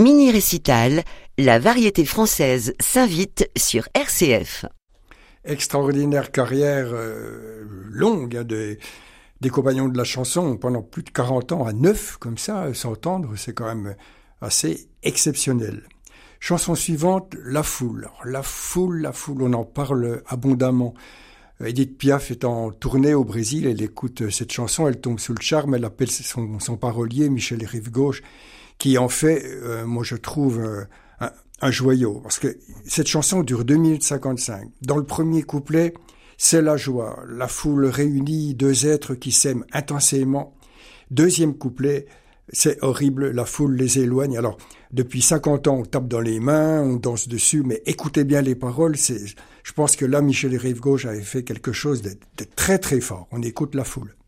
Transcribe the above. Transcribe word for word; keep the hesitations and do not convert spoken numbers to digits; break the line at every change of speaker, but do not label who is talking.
Mini-récital, la variété française s'invite sur R C F.
Extraordinaire carrière euh, longue hein, des, des compagnons de la chanson, pendant plus de quarante ans, à neuf comme ça, s'entendre, c'est quand même assez exceptionnel. Chanson suivante, La Foule. Alors, la Foule, La Foule, on en parle abondamment. Edith Piaf est en tournée au Brésil, elle écoute cette chanson, elle tombe sous le charme, elle appelle son, son parolier, Michel Rive-Gauche, qui en fait, euh, moi je trouve, euh, un, un joyau. Parce que cette chanson dure deux minutes cinquante-cinq. Dans le premier couplet, c'est la joie, la foule réunie, deux êtres qui s'aiment intensément. Deuxième couplet, c'est horrible, la foule les éloigne. Alors, depuis cinquante ans, on tape dans les mains, on danse dessus, mais écoutez bien les paroles. C'est, je pense que là, Michel Rive-Gauche avait fait quelque chose de, de très très fort. On écoute La Foule.